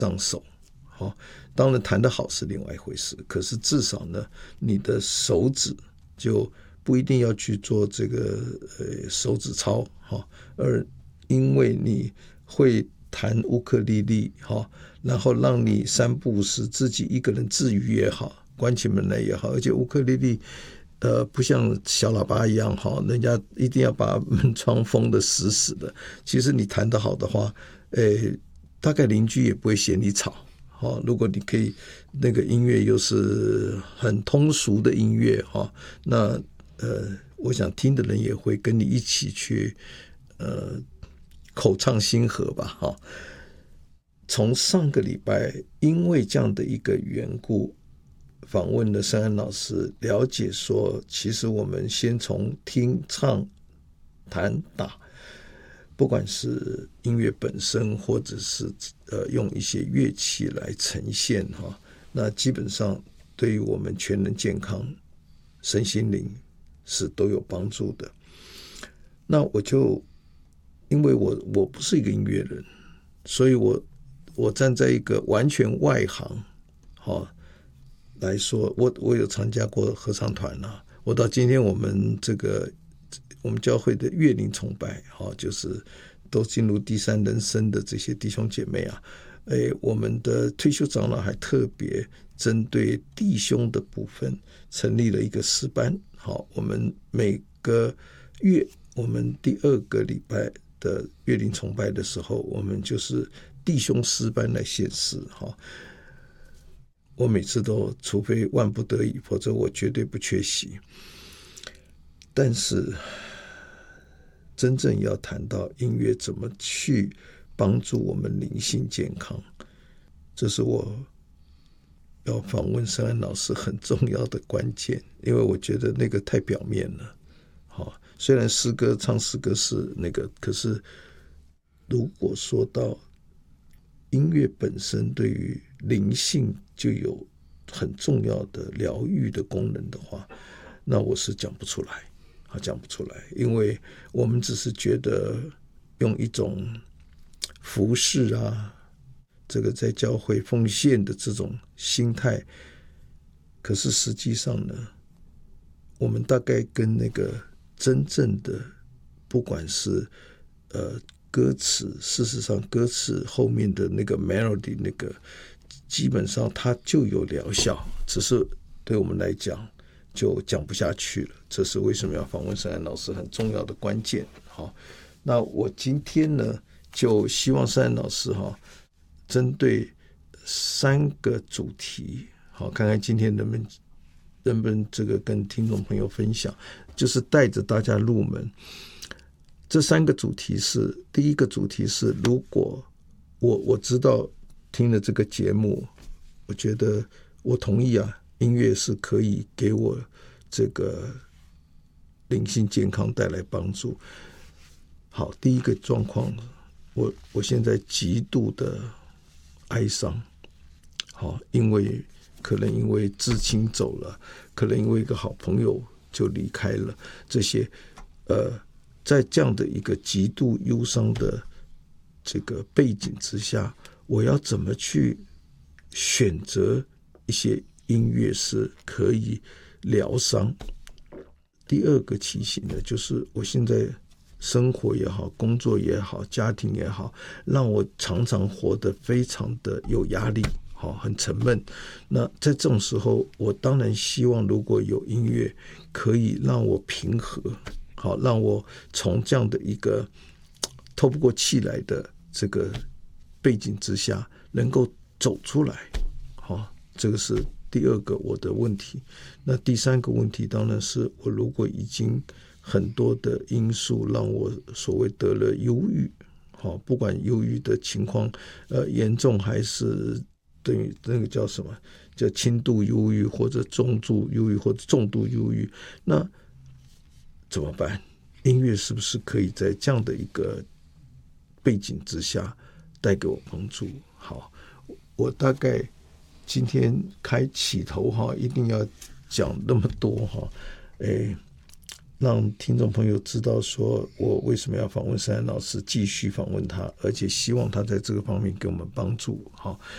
上手。当然弹得好是另外一回事，可是至少呢，你的手指就不一定要去做这个手指操，而因为你会弹乌克丽丽，然后让你三不五时自己一个人自娱也好，关起门来也好，而且乌克丽丽不像小喇叭一样，人家一定要把门窗封得死死的。其实你弹得好的话，大概邻居也不会嫌你吵。如果你可以那个音乐又是很通俗的音乐，那我想听的人也会跟你一起去口唱心和吧。从上个礼拜因为这样的一个缘故访问了申安老师，了解说其实我们先从听唱弹打，不管是音乐本身或者是用一些乐器来呈现，那基本上对于我们全人健康身心灵是都有帮助的。那我就因为我不是一个音乐人，所以我站在一个完全外行来说，我有参加过合唱团啊，我到今天我们教会的乐龄崇拜，就是都进入第三人生的这些弟兄姐妹啊，我们的退休长老还特别针对弟兄的部分成立了一个诗班。我们每个月我们第2个礼拜的乐龄崇拜的时候，我们就是弟兄诗班来献诗。我每次都除非万不得已，否则我绝对不缺席。但是真正要谈到音乐怎么去帮助我们灵性健康，这是我要访问申安老师很重要的关键，因为我觉得那个太表面了。虽然诗歌唱诗歌是那个，可是如果说到音乐本身对于灵性就有很重要的疗愈的功能的话，那我是讲不出来，因为我们只是觉得用一种服侍啊，这个在教会奉献的这种心态，可是实际上呢，我们大概跟那个真正的不管是歌词，事实上歌词后面的那个 melody 那个基本上它就有疗效，只是对我们来讲就讲不下去了。这是为什么要访问申安老师很重要的关键。那我今天呢就希望申安老师针对3个主题，看看今天能不能这个跟听众朋友分享，就是带着大家入门。这3个主题是，第一个主题是，如果我知道听了这个节目，我觉得我同意啊，音乐是可以给我这个灵性健康带来帮助。好，第一个状况，我现在极度的哀伤，可能因为至亲走了，可能因为一个好朋友就离开了，这些在这样的一个极度忧伤的这个背景之下，我要怎么去选择一些音乐是可以疗伤？第2个情形呢，就是我现在生活也好，工作也好，家庭也好，让我常常活得非常的有压力，很沉闷。那在这种时候，我当然希望如果有音乐可以让我平和，让我从这样的一个透不过气来的这个背景之下能够走出来。这个是第2个我的问题。那第3个问题当然是，我如果已经很多的因素让我所谓得了忧郁，不管忧郁的情况严重还是等于那个叫什么，叫轻度忧郁或者中度忧郁或者重度忧郁，那怎么办？音乐是不是可以在这样的一个背景之下带给我帮助？好，我大概今天开起头一定要讲那么多让听众朋友知道说我为什么要访问申安老师，继续访问他，而且希望他在这个方面给我们帮助。